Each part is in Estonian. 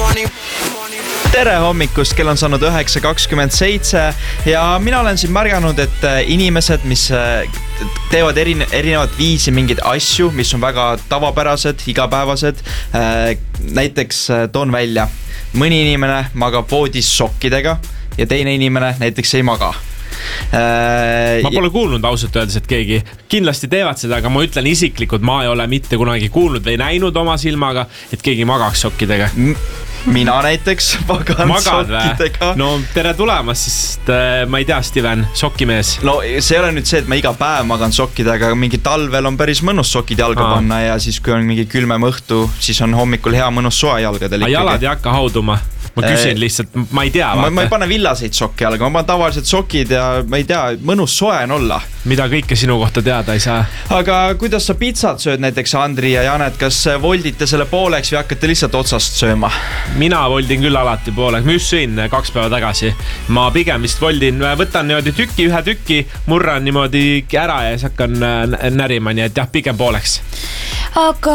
Tere hommikust, kell on saanud 9:27 ja mina olen siin märganud, et inimesed, mis teevad erinevat viisi mingeid asju, mis on väga tavapärased, igapäevased. Näiteks toon välja, mõni inimene magab voodis sokkidega ja teine inimene näiteks ei maga. Ma pole kuulnud ausalt öeldes, et keegi kindlasti teevad seda, aga ma ütlen isiklikult, ma ei ole mitte kunagi kuulnud või näinud oma silmaga, et keegi magaks sokkidega. Mina näiteks magan sokkidega. No tere tulemast, sest ma ei tea, Steven, sokkimees. No see ei ole nüüd see, et ma iga päev magan sokkidega, aga mingi talvel on päris mõnus sokid jalga panna ja siis kui on mingi külmem õhtu, siis on hommikul hea mõnus soe jalgadel ikkagi. Jalad ei hakka hauduma. Ma küsin lihtsalt, ma ei tea. Ma ei pane villaseid sokke jalga, ma panen tavaliselt sokid ja ma ei tea, mõnus soe on olla. Mida kõike sinu kohta teada ei saa. Aga kuidas sa pizzat sööd näiteks, Andri ja Janet, kas voldite selle pooleks või hakkate lihtsalt otsast sööma? Mina voldin küll alati pooleks, ma just sõin 2 päeva tagasi. Ma pigem vist voldin, võtan niimoodi ühe tüki, murran niimoodi ära ja siis hakkan närima, nii et jah, pigem pooleks. Aga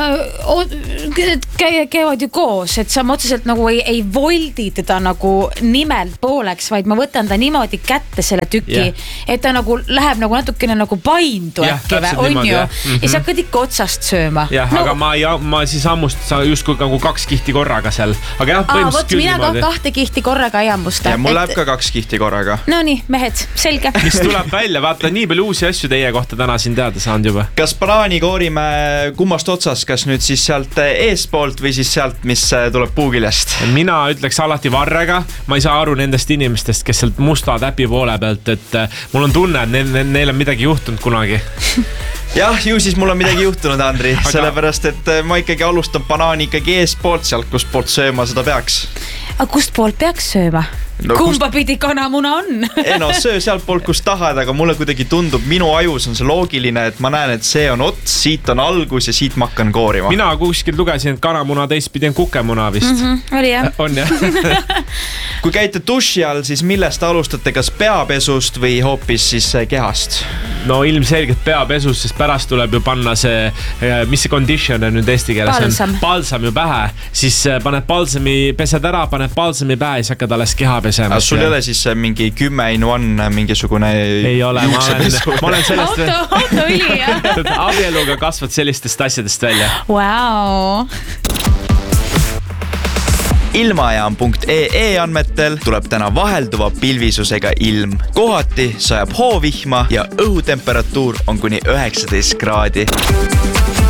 käivad ju koos, et sa otseselt nagu ei voldi teda nagu nimelt pooleks, vaid ma võtan ta niimoodi kätte selle tüki, et ta nagu läheb nagu natukene nagu paindu äkki, on ju? Ja sa hakkad ikka otsast sööma. Jah, aga ma siis ammust sa justkui nagu 2 kihti korraga seal. Aga jah, põhimõtteliselt küll niimoodi. Mina 2 kihti korraga ei ammusta. Ja mul läheb ka 2 kihti korraga. No nii, mehed, selge. Mis tuleb välja, vaata nii palju uusi asju teie kohta täna siin teada saanud juba. Kas banaani koorime kummast otsast, kas nüüd siis sealt eespoolt või siis sealt, mis tuleb puukiljast? Mina ütleks alati varrega. Ma ei saa aru nendest inimestest, kes sealt musta täpi poole pealt, et mul on tunne, et neil on midagi juhtunud kunagi. Jah, ju siis mul on midagi juhtunud, Andri, sellepärast, et ma ikkagi alustan banaani ikkagi eespoolt, sealt kust poolt sööma seda peaks. Aga kust poolt peaks sööma? No, kumba pidi kanamuna on? Ei no, söö sealt poolt, kus tahad, aga mulle kuidagi tundub, minu ajus on see loogiline, et ma näen, et see on ots, siit on algus ja siit ma hakkan koorima. Mina kuskil lugesin, et kanamuna teistpidi on kukemuna vist. Oli jah. On jah. Kui käite duši all, siis millest alustate, kas peapesust või hoopis siis kehast? No ilmselgelt peapesust, sest pärast tuleb ju panna see, mis see conditioner nüüd eesti keeles on? Balsam ju pähe, siis paned balsami, pesed ära, paned balsami pähe ja siis hakkad alles keha pesema. Sul ei ole siis mingi 10-in-1 mingisugune ei ole, ma olen sellest autoõli, jah. Abieluga kasvad sellistest asjadest välja. Wow. Ilmajaam.ee andmetel tuleb täna vahelduva pilvisusega ilm. Kohati sajab hoovihma ja õhutemperatuur on kuni 19 kraadi.